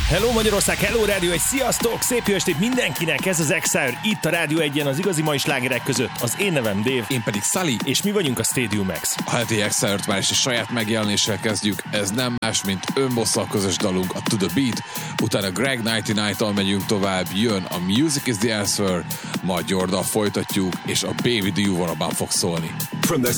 Hello Magyarország, hello Rádió 1, sziasztok! Szép jó estét mindenkinek, ez az Exile, itt a Rádió 1-en az igazi mai slágerek között. Az én nevem Dave. Én pedig Sully. És mi vagyunk a Stadium Max. A heti Exile-t már is a saját megjelenéssel kezdjük, ez nem más, mint önbosszal közös dalunk, a To The Beat, utána Greg 99-tal megyünk tovább, jön a Music Is The Answer, majd Jordan folytatjuk, és a Baby Do You Wanna Bump fog szólni. From the